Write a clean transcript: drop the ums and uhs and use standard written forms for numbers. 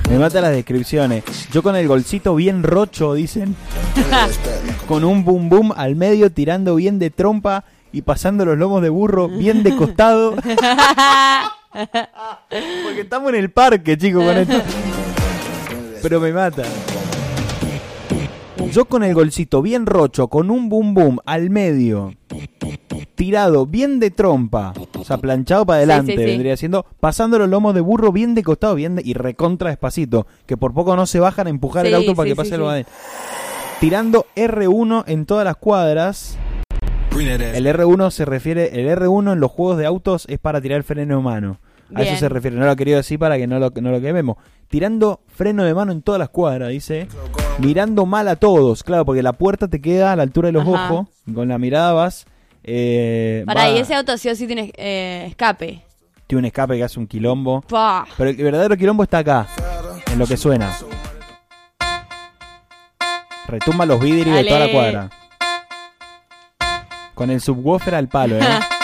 Me mata las descripciones. Yo con el golcito bien rocho, dicen. Con un boom boom al medio, tirando bien de trompa y pasando los lomos de burro bien de costado. Porque estamos en el parque, chicos, con esto. Pero me mata. Yo con el golcito bien rocho, con un boom boom al medio, tirado bien de trompa, o sea, planchado para adelante, sí. vendría siendo, pasando los lomos de burro bien de costado, y recontra despacito, que por poco no se bajan a empujar el auto para que pase lo adentro. Tirando R1 en todas las cuadras. El R1 se refiere, el R1 en los juegos de autos es para tirar freno de mano. A Bien. eso se refiere, no lo he querido decir para que no lo quememos. Tirando freno de mano en todas las cuadras, dice. Mirando mal a todos, claro, porque la puerta te queda a la altura de los ojos. Con la mirada vas. Y ese auto sí o sí tiene escape. Tiene un escape que hace un quilombo. Pah. Pero el verdadero quilombo está acá, en lo que suena. Retumba los vidrios de toda la cuadra. Con el subwoofer al palo,